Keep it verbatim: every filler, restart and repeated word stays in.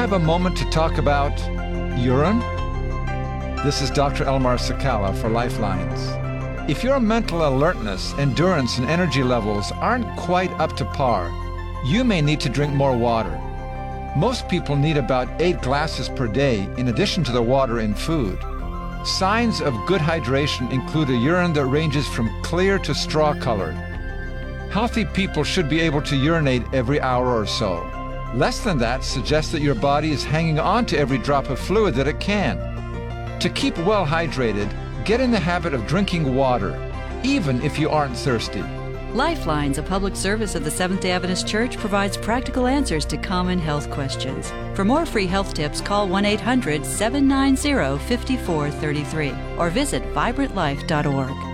have a moment to talk about urine? This is Doctor Elmar Sakala for Lifelines. If your mental alertness, endurance, and energy levels aren't quite up to par, you may need to drink more water. Most people need about eight glasses per day in addition to the water in food. Signs of good hydration include a urine that ranges from clear to straw-colored. Healthy people should be able to urinate every hour or so. Less than that suggests that your body is hanging on to every drop of fluid that it can. To keep well hydrated, get in the habit of drinking water, even if you aren't thirsty. Lifelines, a public service of the Seventh-day Adventist Church, provides practical answers to common health questions. For more free health tips, call one eight hundred, seven nine zero, five four three three or visit vibrant life dot org.